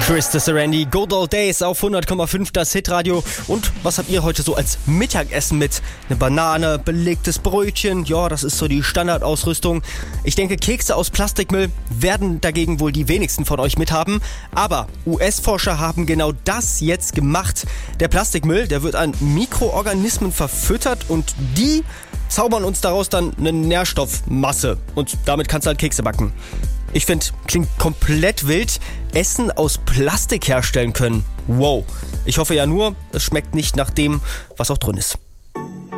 Krista Serendi, Good Old Days auf 100,5 das Hitradio. Und was habt ihr heute so als Mittagessen mit? Eine Banane, belegtes Brötchen, ja, das ist so die Standardausrüstung. Ich denke, Kekse aus Plastikmüll werden dagegen wohl die wenigsten von euch mithaben. Aber US-Forscher haben genau das jetzt gemacht. Der Plastikmüll, der wird an Mikroorganismen verfüttert und die zaubern uns daraus dann eine Nährstoffmasse. Und damit kannst du halt Kekse backen. Ich finde, klingt komplett wild. Essen aus Plastik herstellen können. Wow. Ich hoffe ja nur, es schmeckt nicht nach dem, was auch drin ist.